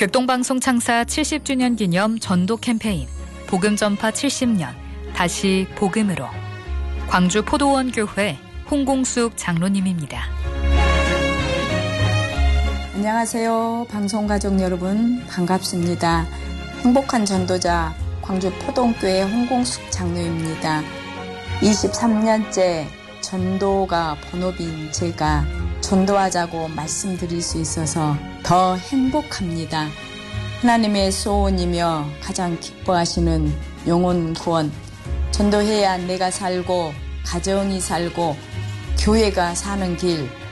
극동방송 창사 70주년 기념 전도 캠페인 복음 전파 70년 다시 복음으로 광주 포도원 교회 홍공숙 장로님입니다. 안녕하세요. 방송가족 여러분 반갑습니다. 행복한 전도자 광주 포도원교회 홍공숙 장로입니다. 23년째 전도가 본업인 제가 전도하자고 말씀드릴 수 있어서 더 행복합니다. 하나님의 소원이며 가장 기뻐하시는 영혼 구원, 전도해야 내가 살고 가정이 살고 교회가 사는 길